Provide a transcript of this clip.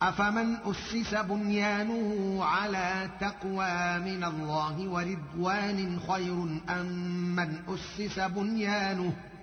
أفمن أسس بنيانه على تقوى من الله ورضوان خير أم من أسس بنيانه